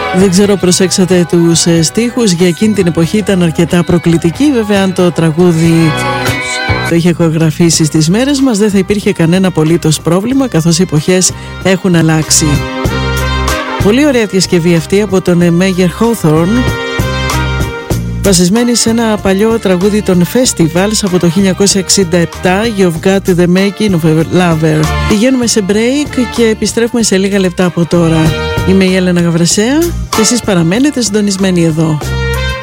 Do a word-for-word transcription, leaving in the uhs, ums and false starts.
Δεν ξέρω, προσέξατε τους ε, στίχους. Για εκείνη την εποχή ήταν αρκετά προκλητική. Βέβαια, αν το τραγούδι το είχε ηχογραφήσει στις μέρες μας, δεν θα υπήρχε κανένα απολύτως πρόβλημα, καθώς οι εποχές έχουν αλλάξει. Πολύ ωραία διασκευή αυτή από τον Μέγερ Hawthorne, βασισμένη σε ένα παλιό τραγούδι των Festivals από το χίλια εννιακόσια εξήντα επτά, You've Got the Making of a Lover. Πηγαίνουμε σε break και επιστρέφουμε σε λίγα λεπτά από τώρα. Είμαι η Έλενα Γαβρεσέα και εσείς παραμένετε συντονισμένοι εδώ.